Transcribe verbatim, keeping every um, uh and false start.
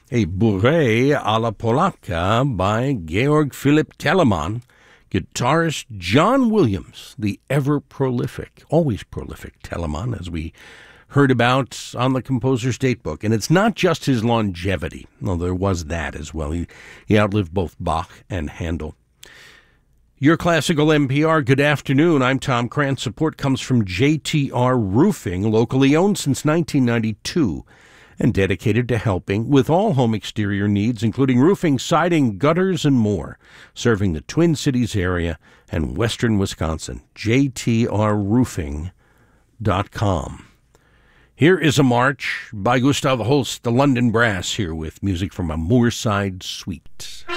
a bourrée à la polacca by Georg Philipp Telemann, guitarist John Williams, the ever-prolific, always prolific Telemann, as we heard about on the Composer's Datebook. And it's not just his longevity, though there was that as well. He, he outlived both Bach and Handel. Your Classical N P R, good afternoon. I'm Tom Krantz. Support comes from J T R Roofing, locally owned since nineteen ninety-two, and dedicated to helping with all home exterior needs, including roofing, siding, gutters, and more, serving the Twin Cities area and western Wisconsin. J T R roofing dot com. Here is a march by Gustav Holst, the London Brass, here with music from a Moorside Suite.